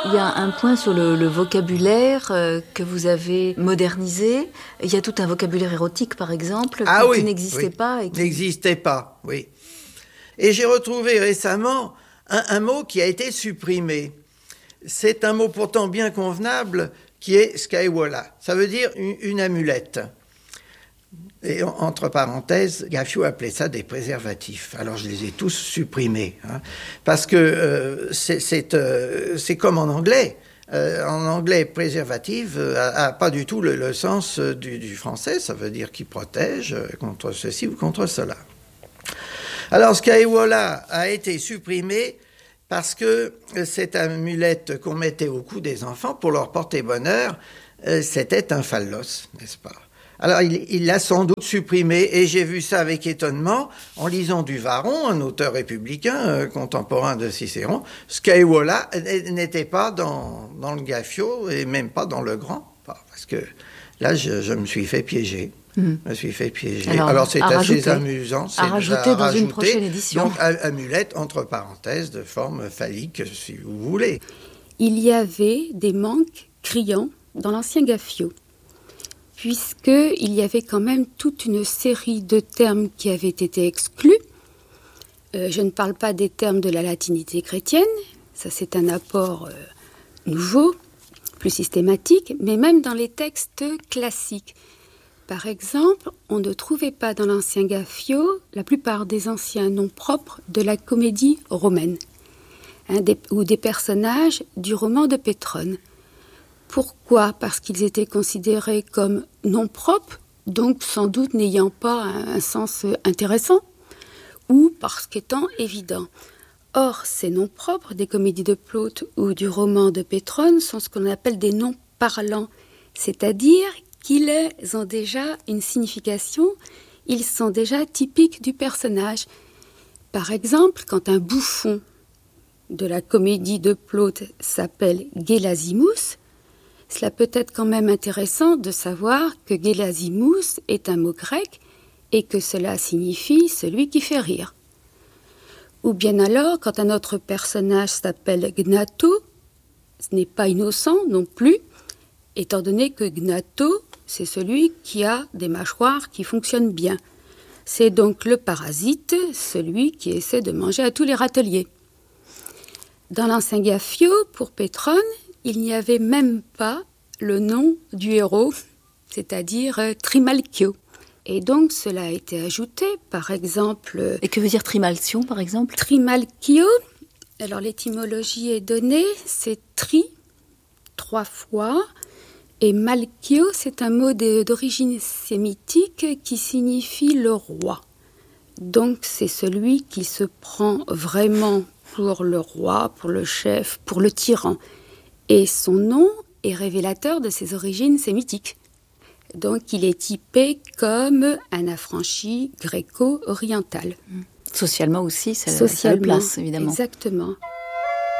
Il y a un point sur le vocabulaire que vous avez modernisé. Il y a tout un vocabulaire érotique, par exemple, qui n'existait pas. N'existait pas, oui. Et j'ai retrouvé récemment un mot qui a été supprimé. C'est un mot pourtant bien convenable qui est skaiwala. Ça veut dire une amulette. Et entre parenthèses, Gafio appelait ça des préservatifs. Alors je les ai tous supprimés, parce que c'est comme en anglais. En anglais, préservatif a pas du tout le sens du français. Ça veut dire qui protège contre ceci ou contre cela. Alors skaiwala a été supprimé parce que cette amulette qu'on mettait au cou des enfants pour leur porter bonheur, c'était un phallos, n'est-ce pas? Alors, il l'a sans doute supprimé, et j'ai vu ça avec étonnement en lisant du Varon, un auteur républicain contemporain de Cicéron. Skaiwala n'était pas dans le Gafio, et même pas dans le Grand, parce que là, je me suis fait piéger. Alors c'est assez amusant. À rajouter dans une prochaine édition. Donc, amulette, entre parenthèses, de forme phallique, si vous voulez. Il y avait des manques criants dans l'ancien Gafio, puisqu'il y avait quand même toute une série de termes qui avaient été exclus. Je ne parle pas des termes de la latinité chrétienne, ça c'est un apport nouveau, plus systématique, mais même dans les textes classiques. Par exemple, on ne trouvait pas dans l'ancien Gafio la plupart des anciens noms propres de la comédie romaine, ou des personnages du roman de Pétrone. Pourquoi ? Parce qu'ils étaient considérés comme noms propres, donc sans doute n'ayant pas un sens intéressant, ou parce qu'étant évidents. Or, ces noms propres des comédies de Plaute ou du roman de Pétrone sont ce qu'on appelle des noms parlants, c'est-à-dire qu'ils ont déjà une signification, ils sont déjà typiques du personnage. Par exemple, quand un bouffon de la comédie de Plaute s'appelle Gélasimus, cela peut être quand même intéressant de savoir que Gélasimus est un mot grec et que cela signifie celui qui fait rire. Ou bien alors, quand un autre personnage s'appelle Gnato, ce n'est pas innocent non plus, étant donné que Gnato, c'est celui qui a des mâchoires qui fonctionnent bien. C'est donc le parasite, celui qui essaie de manger à tous les râteliers. Dans l'ancien Gafio, pour Pétrone, il n'y avait même pas le nom du héros, c'est-à-dire Trimalchio. Et donc cela a été ajouté, par exemple... Et que veut dire Trimalchio, par exemple ? Trimalchio, alors l'étymologie est donnée, c'est tri, 3 fois, et malchio, c'est un mot d'origine sémitique qui signifie le roi. Donc c'est celui qui se prend vraiment pour le roi, pour le chef, pour le tyran. Et son nom est révélateur de ses origines sémitiques. Donc il est typé comme un affranchi gréco-oriental. Socialement aussi, ça a sa place, évidemment. Exactement.